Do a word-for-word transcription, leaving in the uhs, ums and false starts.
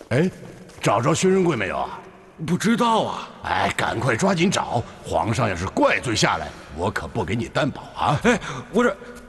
哎，找着薛仁贵没有啊？ 不知道啊。 哎，赶快抓紧找！皇上要是怪罪下来，我可不给你担保啊！ 哎，不是，